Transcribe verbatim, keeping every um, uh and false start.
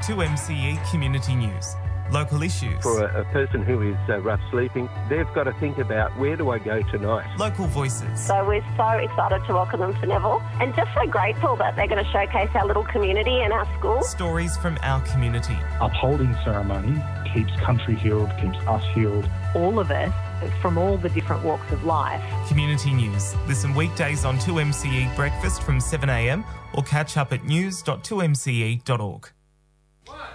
two M C E Community News. Local issues. For a, a person who is uh, rough sleeping, they've got to think about, where do I go tonight? Local voices. So we're so excited to welcome them to Neville and just so grateful that they're going to showcase our little community and our school. Stories from our community. Upholding ceremony keeps country healed, keeps us healed. All of us from all the different walks of life. Community News. Listen weekdays on two M C E Breakfast from seven a m or catch up at news dot two m c e dot org. One.